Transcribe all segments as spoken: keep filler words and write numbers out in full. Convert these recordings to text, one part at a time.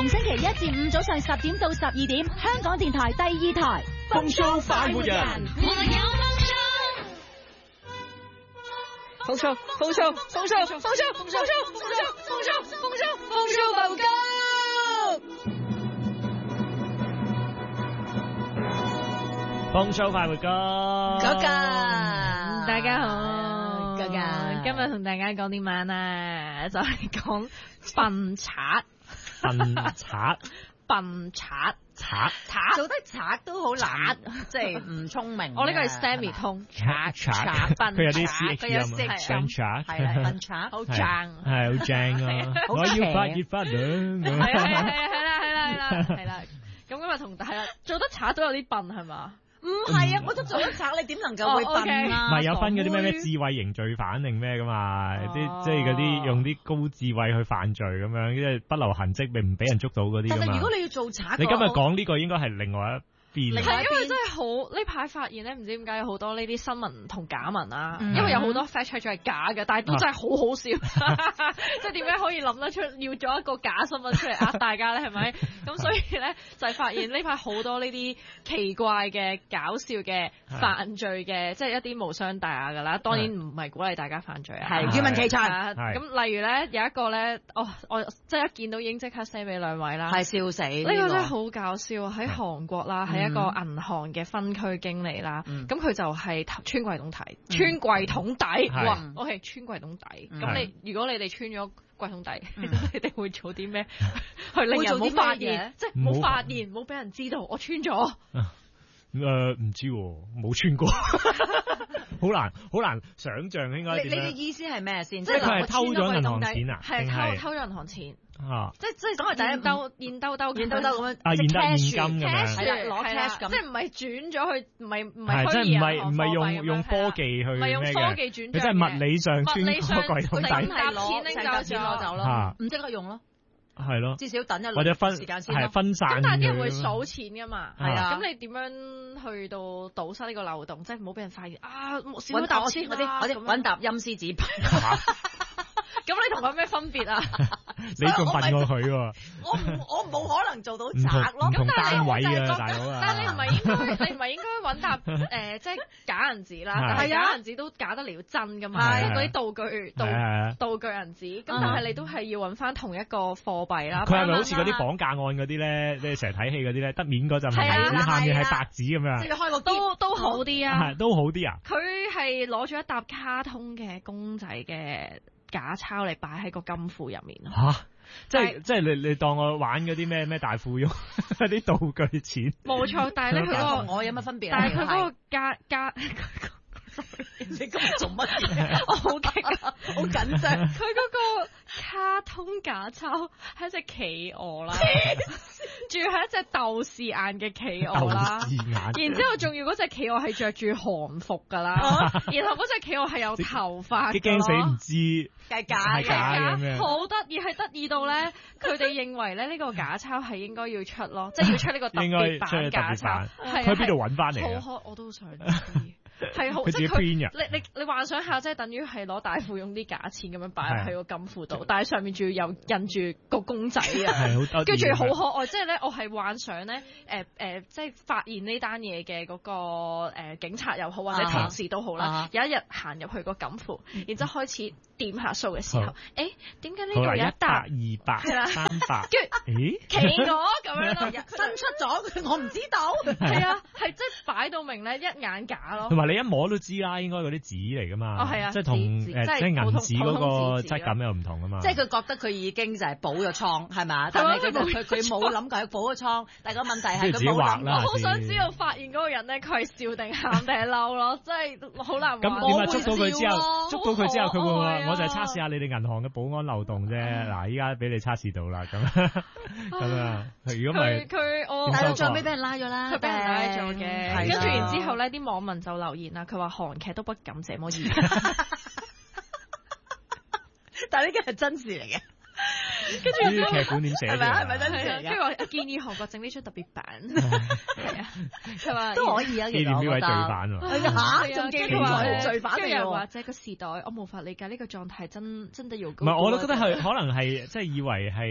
逢星期一至五早上十點到十二點，香港電台第二台風騷快活人， 我有風騷，風騷，風騷，風騷，風騷，風騷，風騷，風騷，風騷，風騷爆谷。 風騷快活歌， 嗰個大家好， 嗰個今日同大家講啲乜啊？就係講笨賊， 笨賊， 笨賊， 賊賊做得賊都好難，即係唔聰明。 我呢個係 Sammy 通， 賊賊笨， 佢有啲 C H 佢有音啊，笨賊係啦，笨賊好正， 係好正啊！我要發熱發涼， 係啊係啊係啦係啦係啦係啦，咁今日同大家做得賊都有啲笨係嘛？ 唔係啊，我都做得賊，你點能夠會笨啊？ 唔係有分嗰啲咩咩智慧型罪犯定咩噶嘛？啲即係嗰啲用啲高智慧去犯罪咁樣，即係不留痕跡，咪唔俾人捉到嗰啲。 但係如果你要做賊， 你今日講呢個應該係另外一。係因為真係好呢排發現咧，唔知點解有好多呢啲新聞同假文啊， 嗯、 因為有好多 fact check 咗係假嘅，但係都真係好好笑，即係點解可以諗得出要做一個假新聞出嚟呃大家咧？係咪？咁所以咧就係、是、發現呢排好多呢啲奇怪嘅搞笑嘅犯罪嘅，即係一啲無傷大雅噶啦。當然唔係鼓勵大家犯罪啊， 係語文奇才。 咁例如咧有一個咧，哦，我即係一見到已經即刻 send 俾兩位啦， 係笑死！呢、 這個真係好搞笑，喺韓國啦，係、嗯、一個銀行嘅分區經理啦，咁、嗯、佢就係穿櫃桶底，嗯、穿櫃桶底，哇！我係穿櫃桶底，咁、嗯、你如果你哋穿咗櫃桶底，嗯、你哋會做啲咩？去令人冇發現，即係冇發現，冇俾人知道我穿咗。 誒、呃，唔知冇穿過，好難好難想象應該點樣。 你你嘅意思係咩先？ 即係佢係偷咗銀行錢啊？ 係偷偷咗銀行錢啊！ 即係即係咁係第一兜現兜兜現兜兜咁樣啊，現兜現金咁樣， 係啦，攞 cash 咁，即係唔係轉咗去，唔係唔係虛擬銀行貨幣咁樣， 即係唔係唔係用用科技去咩嘅？唔係用科技轉賬嘅，佢真係物理上穿過櫃桶底， 係攞錢拎走錢攞走咯， 唔即刻用咯。 係咯， 至少等一或者分時間先係分散。 咁但係啲人會數錢噶嘛， 係啊。 咁你點樣去到堵塞呢個漏洞，即係唔好俾人發現啊？少咗沓錢嗰啲，嗰啲揾沓陰司紙。 咁你同佢咩分別啊？ 你仲笨過佢喎！ 我唔我冇可能做到賊咯。 唔同單位啊，大佬啊！ 但係你唔係應該，你唔係應該揾沓誒，即係假銀紙啦。但係假銀紙都假得了真噶嘛？嗰啲道具道道具銀紙。咁但係你都係要揾翻同一個貨幣啦。 佢係咪好似嗰啲綁架案嗰啲咧？你成日睇戲嗰啲咧，得面嗰陣係銀紙，下面係白紙咁樣。 即係開個都都好啲啊！ 都好啲啊！ 佢係攞咗一沓卡通嘅公仔嘅假鈔嚟擺喺個金庫入面。 吓！即係即係你你當我玩嗰啲咩咩大富翁嗰啲道具錢。冇錯，但係咧佢嗰個我有乜分別？ 但係佢嗰個加加。 你今日做乜嘢？ 我好激啊， 好緊張。 佢嗰個卡通假鈔係一隻企鵝啦，仲要係一隻豆豉眼嘅企鵝啦。然之後仲要嗰隻企鵝係着住韓服噶啦，然後嗰隻企鵝係有頭髮。 啲驚死唔知係假係假咁樣。 好得意，係得意到咧，佢哋認為咧呢個假鈔係應該要出咯，即係要出呢個特別版假鈔。 佢喺邊度揾翻嚟啊？ 好開，我都想知。係好， 即係佢，你你你幻想下，即係等於係攞大富翁啲假錢咁樣擺喺個金庫度，但係上面仲要有印住個公仔啊，跟住好可愛。即係咧，我係幻想咧，誒、呃、誒、呃，即係發現呢單嘢嘅嗰個誒、呃、警察又好，或者同事都好啦。啊、有一日行入去個金庫，然之後開始點下數嘅時候，誒點解呢度有一沓二百三百？ 跟住誒企鵝咁樣咯， 伸出咗，我唔知道。 係啊，係即係擺到明咧，一眼假咯。 你一摸都知啦，應該嗰啲紙嚟噶嘛， 哦係啊， 即係同誒即係銀紙嗰個質感又唔同噶嘛。 即係佢覺得佢已經就係補咗倉，係嘛？但係佢佢佢冇諗過佢補咗倉，但係個問題係佢冇諗。 我好想知道發現嗰個人咧，佢係笑定喊定係嬲咯，真係好難話。 咁點啊？捉到佢之後，捉到佢之後，佢會話：我就係測試下你哋銀行嘅保安漏洞啫。嗱，依家俾你測試到啦，咁咁啊。如果唔係佢我但係最後尾俾人拉咗啦， 佢俾人拉咗嘅。跟住然之後咧，啲網民就留言啦，佢話韓劇都不敢這麼演， 但係呢個係真事嚟嘅。 跟住呢啲劇本點寫嘅？ 係咪真事嚟嘅？ 跟住話建議韓國整呢出特別版，係啊，佢話都可以啊。 紀念呢位罪犯喎。 嚇，仲紀念佢罪犯嚟喎。 跟住又話這個時代，我無法理解呢個狀態，真真的要。唔係，我都覺得係可能係即係以為係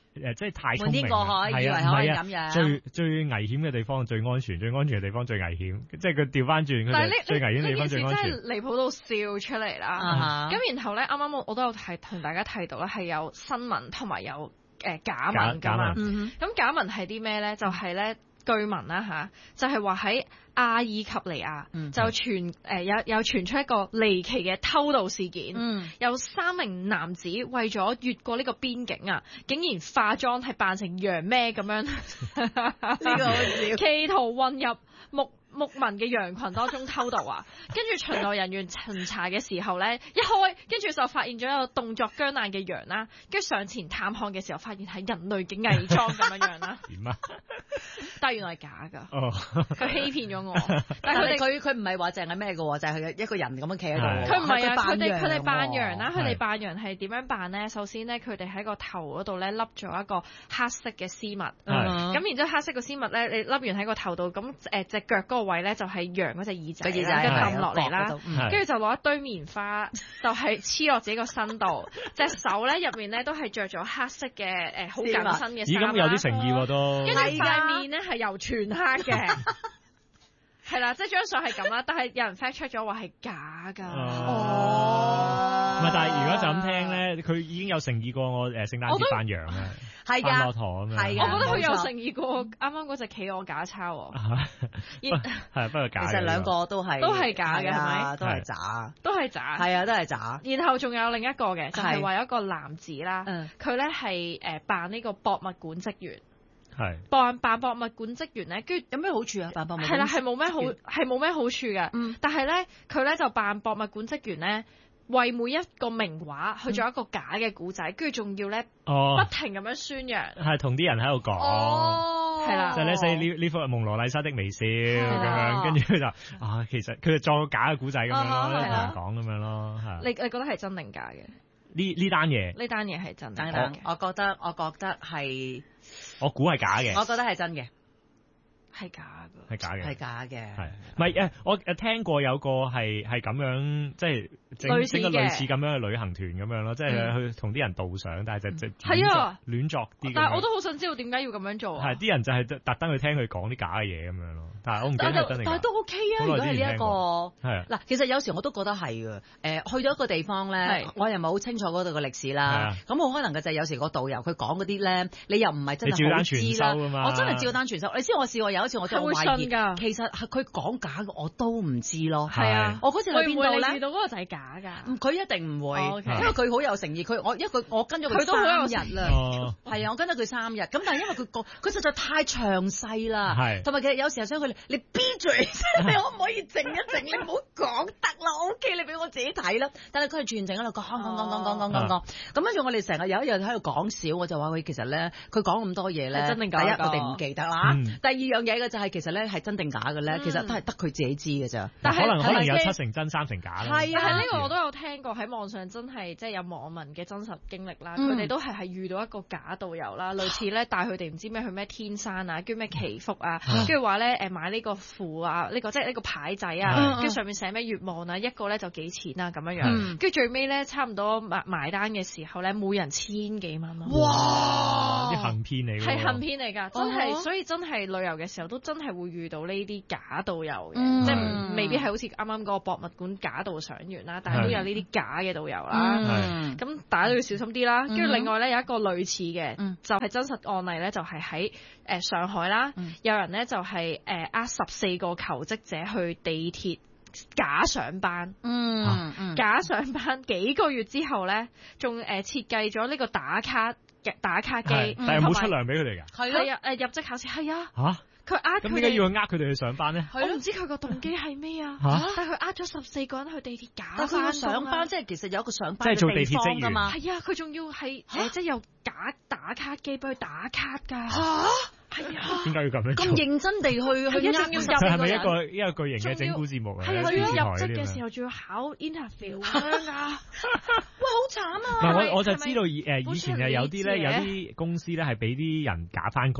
誒即係太聰明， 過海，以為可以咁樣。 最最危險嘅地方最安全，最安全嘅地方最危險，即係佢調翻轉，佢最危險嘅地方最安全。 真係離譜到笑出嚟啦！咁、uh-huh. 然後咧，啱啱我我都有提同大家提到咧，係有新聞同埋有誒、呃、假文㗎嘛。咁假文係啲咩咧？就係、是、咧。據聞啦嚇，就係話喺阿爾及利亞、嗯、就傳誒、呃、有有傳出一個離奇嘅偷渡事件，嗯、有三名男子為咗越過呢個邊境啊，竟然化妝係扮成羊咩咁樣，呢個好笑，企圖混入牧牧民嘅羊群當中偷渡啊！跟住巡邏人員巡查嘅時候咧，一開跟住就發現咗一個動作僵硬嘅羊啦，跟住上前探看嘅時候，發現係人類嘅偽裝咁樣樣啦。點啊？但係原來係假㗎。哦，佢欺騙咗我。但係佢哋佢佢唔係話淨係咩嘅，就係、是、佢一個人咁樣企喺度。佢唔係啊，佢哋佢哋扮羊啦，佢哋扮羊係點樣扮咧？首先咧，佢哋喺個頭嗰度咧笠咗一個黑色嘅絲襪。咁、嗯、然之後黑色嘅絲襪咧，你笠完喺個頭度，咁誒隻腳嗰個位咧就係羊嗰隻耳仔，跟住撳落嚟啦，跟住就攞一堆棉花，就係黐落自己個身度，隻手咧入面咧都係着咗黑色嘅誒好緊身嘅衫啦。咦，咁有啲誠意喎都。跟住塊面咧係由全黑嘅。係啦，即係張相係咁啦，但係有人 fact check 咗話係假㗎。哦，唔係，但係如果就咁聽咧，佢已經有誠意過我誒聖誕節扮羊啊，扮駱駝咁樣。係啊，我覺得佢有誠意過啱啱嗰隻企鵝假鈔喎。係，不過假。其實兩個都係都係假嘅，係咪？都係假，都係假。係啊，都係假。然後仲有另一個嘅，就係話有一個男子啦，佢咧係誒扮呢個博物館職員。係扮扮博物館職員咧，跟住有咩好處啊？扮博物館係啦，係冇咩好，係冇咩好處嘅。嗯，但係咧，佢咧就扮博物館職員咧，為每一個名畫去做一個假嘅古仔，跟住仲要咧，哦，不停咁樣宣揚，係同啲人喺度講，哦，係啦，就呢寫呢呢幅係蒙羅麗莎的微笑咁樣，跟住佢就啊，其實佢就作個假嘅古仔咁樣咯，同人講咁樣咯，係。你你覺得係真定假嘅？呢呢單嘢？呢單嘢係真定假嘅？我覺得我覺得係。我估係假嘅，我覺得係真嘅，係假嘅，係假嘅，係假嘅，係唔係誒？我誒聽過有個係係咁樣，即係整整個類似咁樣嘅旅行團咁樣咯，即係去同啲人導賞，但係就就係啊亂作啲。但係我都好想知道點解要咁樣做啊？係啲人就係特登去聽佢講啲假嘅嘢咁樣咯。但係我唔記得係真定假。但係都 OK 啊，如果係呢一個係嗱，其實有時我都覺得係嘅。誒，去到一個地方咧，我又唔係好清楚嗰度嘅歷史啦。咁好可能嘅就係有時個導遊佢講嗰啲咧，你又唔係真係好知啦。我真係照單全收。你知我試過有一次我真係懷疑，其實係佢講假嘅我都唔知咯。係啊，我嗰次去邊度咧？遇到嗰個就係假㗎。佢一定唔會，因為佢好有誠意。佢我因為佢我跟咗佢三日啦。係啊，我跟咗佢三日。咁但係因為佢講佢實在太詳細啦。係。同埋其實有時候想佢你閉嘴，你可唔可以靜一靜？你唔好講得啦 ，OK， 你俾我自己睇啦。但係佢係全程喺度講講講講講講講講。咁跟住我哋成日有一日喺度講笑，我就話佢其實咧，佢講咁多嘢咧，真定假？第一我哋唔記得啦。嗯、第二樣嘢嘅就係其實咧係真定假嘅咧，其實都係得佢自己知嘅咋。但係可能可能有七成真三成假啦。係啊，呢個我都有聽過喺網上，真係即係有網民嘅真實經歷啦。佢哋、嗯、都係係遇到一個假導遊啦，類似咧帶佢哋唔知咩去咩天山啊，跟住咩祈福啊，跟住話咧誒買呢個符啊，呢、呢個即係呢個牌仔啊，跟住上面寫咩願望啊，一個咧就幾錢啊咁樣樣，跟住、嗯、最尾咧差唔多埋埋單嘅時候咧，每人千幾蚊咯。哇！啲行騙嚟㗎，係行騙嚟㗎，真係，所以真係旅遊嘅時候都真係會遇到呢啲假導遊嘅，嗯、即係未必係好似啱啱嗰個博物館假導賞員啦，但係都有呢啲假嘅導遊啦。咁、嗯、大家都要小心啲啦。跟住、嗯、另外咧有一個類似嘅，嗯、就係真實案例咧，就係喺誒上海啦，嗯、有人咧就係誒呃十四個求職者去地鐵假上班，嗯嗯、假上班幾個月之後咧，仲誒設計咗呢個打卡嘅打卡機，但係冇出糧俾佢哋㗎。係啊，誒入職考試係啊。嚇！佢呃咁點解要去呃佢哋去上班咧？我唔知佢個動機係咩啊！但係佢呃咗十四個人去地鐵假翻上班，即係其實有一個上班嘅地方㗎嘛。係啊，佢仲要係誒，即係有假打卡機幫佢打卡㗎。嚇！係啊，點解要咁樣？咁認真地去去呃佢係咪一個一個巨型嘅整蠱節目啊？係啊，入職嘅時候仲要考 interview 咁樣㗎。哇，好慘啊！嗱，我我就知道誒以前係有啲咧，有啲公司咧係俾啲人假翻工。嗯。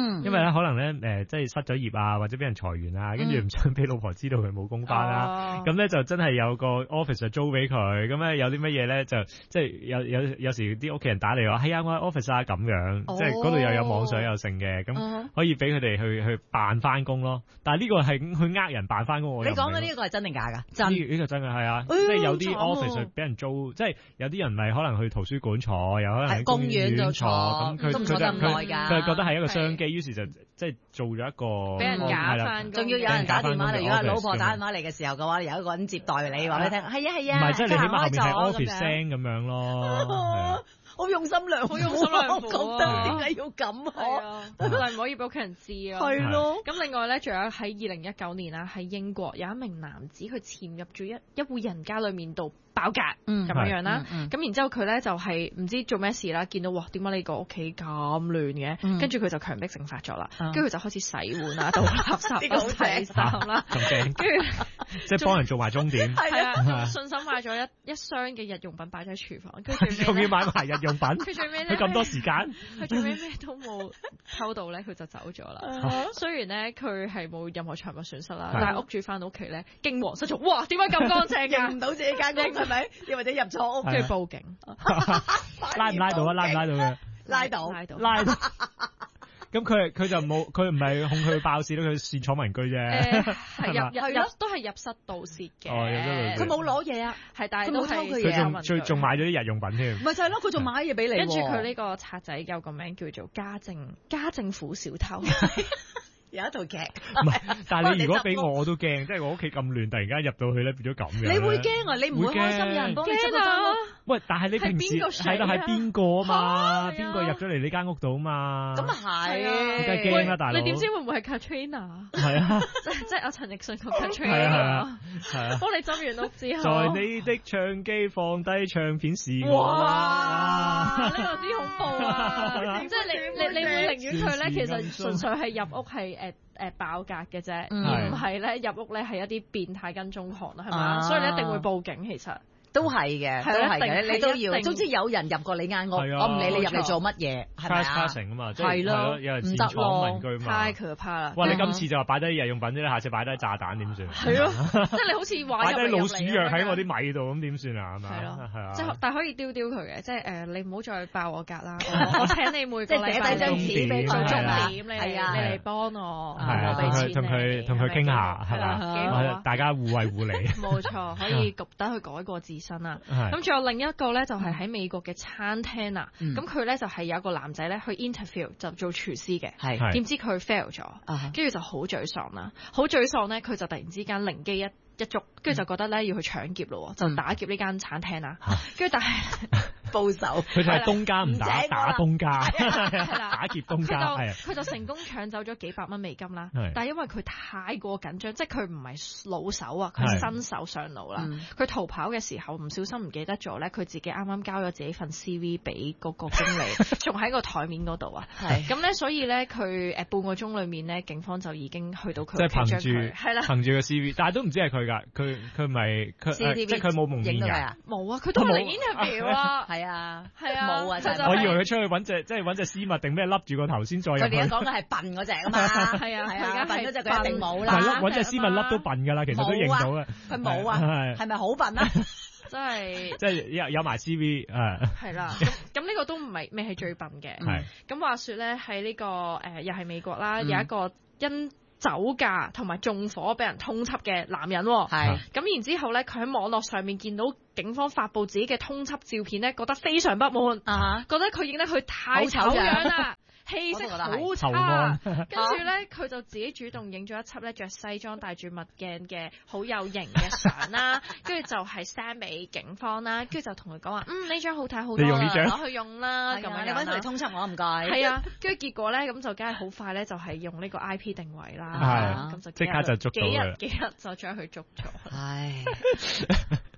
嗯，因為咧可能咧誒即係失咗業啊，或者俾人裁員啊，跟住唔想俾老婆知道佢冇工返啦，咁咧就真係有個 office 就租俾佢，咁咧有啲乜嘢咧就即係有有有時啲屋企人打嚟話係啊，我喺 office 啊咁樣，即係嗰度又有網上又剩嘅，咁可以俾佢哋去去扮翻工咯。但係呢個係去呃人扮翻工。你講嘅呢個係真定假㗎？真呢個真嘅係啊，即係有啲 office 俾人租，即係有啲人咪可能去圖書館坐，有可能喺公園度坐，咁佢佢佢佢覺得係一個商機，於是就即係做咗一個俾人假翻， 仲要有人打電話嚟，如果老婆打電話嚟嘅時候嘅話，有一個人接待你，話俾你聽，係啊係啊， 唔係即係你起碼後面係 office 聲咁樣咯。 好用心良苦，好用心良苦，我覺得點解要咁啊？ 但係唔可以俾屋企人知啊。 係咯。 咁另外咧，仲有喺二零一九年啊，喺英國有一名男子佢潛入咗一一戶人家裏面度爆格，咁樣樣啦。咁然之後佢咧就係唔知做咩事啦，見到哇點解你個屋企咁亂嘅？跟住佢就強迫症發作啦，跟住佢就開始洗碗啊、倒垃圾、洗衫啦。 咁正。跟住即係幫人做埋鐘點。 係啊，順手買咗一一箱嘅日用品擺咗喺廚房，跟住仲要買埋日用品。 佢最尾咧， 佢咁多時間， 佢最尾咩都冇偷到咧，佢就走咗啦。雖然咧佢係冇任何財物損失啦，但係屋主翻到屋企咧驚惶失措，哇！點解咁乾淨㗎？ 認唔到自己間屋係咪？又或者入錯屋， 跟住報警。 拉唔拉到啊？拉唔拉到嘅？ 拉到， 拉到， 拉到。咁佢佢就冇，佢唔係控佢爆竊咯，佢竊闖民居啫。 誒，係入入入都係入室盜竊嘅。 哦， 佢冇攞嘢啊， 係，但係都係佢仲仲仲買咗啲日用品添。 唔係就係咯，佢仲買嘢俾你。 跟住佢呢個賊仔有個名叫做家政家政婦小偷。 有一套劇， 唔係，但係你如果俾我我都驚，即係我屋企咁亂，突然間入到去咧變咗咁樣。 你會驚啊？你唔會開心有人幫你執個間屋？ 喂，但係你平時係啦，係邊個啊嘛？邊個入咗嚟呢間屋度啊嘛？ 咁啊係， 梗係驚啦，大佬。 你點知會唔會係 Katrina？ 係啊， 即即係阿陳奕迅同 Katrina。 係啊係啊。 幫你執完屋之後， 在你的唱機放低唱片是我。 哇！呢個啲恐怖啊！即係你你你會寧願佢咧，其實純粹係入屋係。誒誒爆格嘅啫，而唔係咧入屋咧係一啲變態跟蹤狂啦，係嘛？所以你一定會報警，其實。 都係嘅，都係嘅，你都要。總之有人入過你間屋，我唔理你入嚟做乜嘢，係咪啊？ 成啊嘛， 係咯， 有人竊闖民居嘛， 太可怕啦！ 哇！你今次就話擺低日用品啫，下次擺低炸彈點算？ 係咯，即係你好似話擺低老鼠藥喺我啲米度咁點算啊？係咪？ 係咯， 係啊。 即係但係可以丟丟佢嘅，即係誒你唔好再爆我格啦！我請你每個禮拜寫低張紙俾佢重點，你係啊， 你嚟幫我， 係啊，同佢同佢同佢傾下係嘛？大家互惠互利。 冇錯，可以等佢改過自身啦。咁仲有另一個咧，就係喺美國嘅餐廳啊。咁佢咧就係有一個男仔咧去 interview 就做廚師嘅，係點知佢 fail 咗，跟住就好沮喪啦，好沮喪咧，佢就突然之間靈機一一觸，跟住就覺得咧要去搶劫咯，就打劫呢間餐廳啦。跟住但係報仇， 佢就係東家唔打，打東家， 係啦， 打劫東家，係佢就成功搶走咗幾百蚊美金啦。但係因為佢太過緊張，即係佢唔係老手啊，佢係新手上路啦。佢逃跑嘅時候唔小心唔記得咗咧，佢自己啱啱交咗自己份 C V 俾嗰個經理，仲喺個台面嗰度啊。係咁咧，所以咧佢誒半個鐘裏面咧，警方就已經去到佢， 即係憑住係啦， 憑住個 C V，但係都唔知係佢㗎，佢佢唔係佢即係佢冇蒙面㗎， 冇啊，佢都嚟 interview 啊， 係啊， 係啊， 冇啊， 我以為佢出去揾隻即係揾隻絲襪定咩笠住個頭先再入去。 佢哋講嘅係笨嗰隻啊嘛，係啊係啊，笨嗰隻佢一定冇啦， 係咯，揾隻絲襪笠都笨㗎啦，其實都認到嘅。 佢冇啊，係咪好笨啊？ 真係， 即係有有埋 C V 誒。 係啦，咁咁呢個都唔係未係最笨嘅。係。咁話說咧，喺呢個誒又係美國啦，有一個因酒駕同埋縱火俾人通緝嘅男人，係咁然之後咧，佢喺網絡上面見到警方發布自己嘅通緝照片咧，覺得非常不滿，啊，覺得佢影得佢太醜樣啦。氣色好差，跟住咧佢就自己主動影咗一輯咧着西裝戴住墨鏡嘅好有型嘅相啦，跟住就係 send 俾警方啦，跟住就同佢講話，嗯呢張好睇好多啦，攞去用啦，咁樣你揾佢嚟通緝我唔該。係啊，跟住結果咧咁就梗係好快咧就係用呢個 I P 定位啦，咁就即刻就捉到佢， 幾日幾日就將佢捉咗。 唉。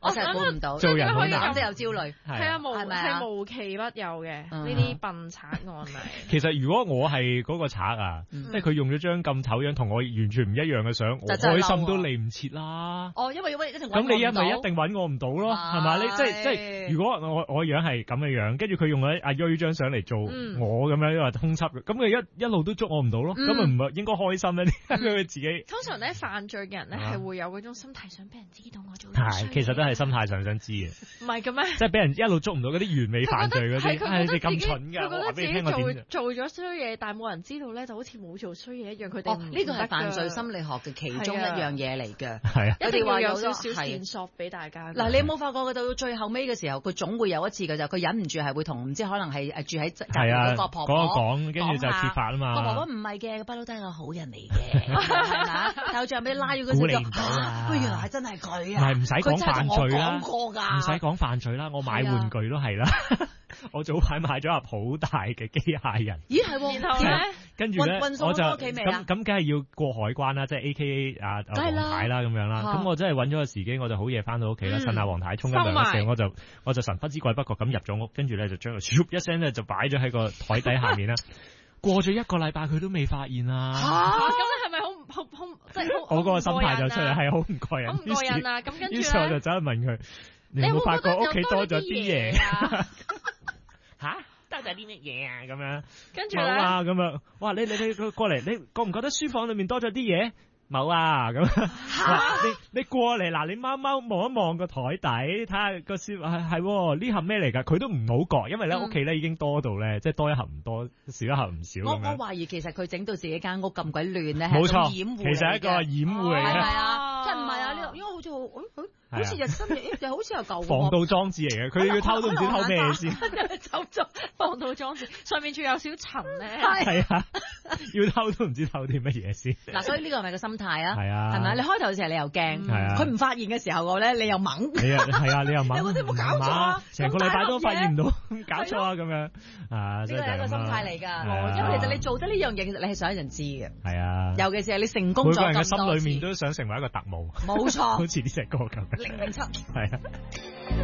我真係估唔到。 做人好難，即係有焦慮。 係啊，無係無奇不有嘅呢啲笨賊案例。 其實如果我係嗰個賊啊，即係佢用咗張咁醜樣同我完全唔一樣嘅相，我開心都嚟唔切啦。 哦，因為一定咁你一咪一定揾我唔到咯，係嘛？你即係即係，如果我我樣係咁嘅樣，跟住佢用咗阿瑞張相嚟做我咁樣話通緝，咁佢一一路都捉我唔到咯，咁咪唔係應該開心咩？佢自己通常咧犯罪嘅人咧係會有嗰種心態，想俾人知道我做。 係，其實都係心態上想知嘅。 唔係嘅咩？ 即係俾人一路捉唔到嗰啲完美犯罪嗰啲，係你咁蠢㗎！我話俾你聽，我點做咗衰嘢，但係冇人知道咧，就好似冇做衰嘢一樣。佢哋呢個係犯罪心理學嘅其中一樣嘢嚟嘅。 係啊， 一定要有少少線索俾大家。 嗱，你有冇發覺佢到最後尾嘅時候，佢總會有一次嘅就，佢忍唔住係會同唔知可能係誒住喺隔離嗰個婆婆講，跟住就揭發啊嘛。 個婆婆唔係嘅，不嬲都係個好人嚟嘅，係嘛？但係最後尾拉咗嗰時就嚇，喂，原來係真係佢啊！ 唔係唔使講犯罪啦，唔使講犯罪啦，我買玩具都係啦。我早排買咗盒好大嘅機械人。 咦係喎， 然後咧， 跟住咧我就咁咁咁，梗係要過海關啦，即係 A K A 啊黃太啦咁樣啦。咁我真係揾咗個時機，我就好夜翻到屋企啦，趁阿黃太沖緊涼嘅時候，我就我就神不知鬼不覺咁入咗屋，跟住咧就將佢咻一聲咧就擺咗喺個台底下面啦。過咗一個禮拜佢都未發現啊！ 咁你係咪好好好即係好？ 我嗰個心態就出嚟係好唔過癮， 好唔過癮啊！咁跟住於是我就走去問佢：你有冇發覺屋企多咗啲嘢啊？吓？多咗啲乜嘢啊？咁樣跟住冇啊！咁樣，哇！你你你過嚟，你覺唔覺得書房裏面多咗啲嘢？冇啊！咁你你過嚟嗱，你貓貓望一望個台底，睇下個書係係呢盒咩嚟㗎？佢都唔好覺，因為咧屋企咧已經多到咧，即係多一盒唔多，少一盒唔少。 我我懷疑其實佢整到自己間屋咁鬼亂咧， 冇錯， 係掩護嚟嘅。 其實係一個掩護嚟嘅。 係啊，即係唔係啊？呢個應該好似好誒好似日新嘅，又好似又舊。 防盜裝置嚟嘅，佢要偷都唔知偷咩先。 走咗防盜裝置，上面仲有少塵咧。 係啊，要偷都唔知偷啲乜嘢先。 嗱，所以呢個係咪個心態啊？ 係啊， 係咪？你開頭嘅時候你又驚， 係啊， 佢唔發現嘅時候我咧，你又猛。 你啊，係啊，你又猛。 有冇搞錯啊？ 成個禮拜都發現唔到，搞錯啊咁樣啊！呢個係一個心態嚟㗎，因為其實你做得呢樣嘢，其實你係想人知嘅。 係啊， 尤其是係你成功咗咁多次。 每個人嘅心裏面都想成為一個特務。 冇錯， 好似呢隻歌咁。 零零七。 係啊。